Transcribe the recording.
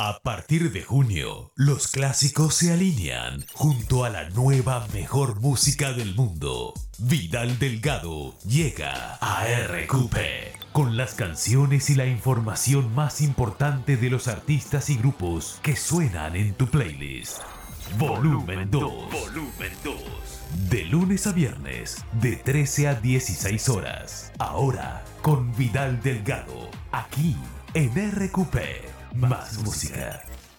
A partir de junio, los clásicos se alinean junto a la nueva mejor música del mundo. Vidal Delgado llega a RQP con las canciones y la información más importante de los artistas y grupos que suenan en tu playlist. Volumen 2. Volumen 2. De lunes a viernes, de 13 a 16 horas. Ahora, con Vidal Delgado, aquí en RQP. Más música.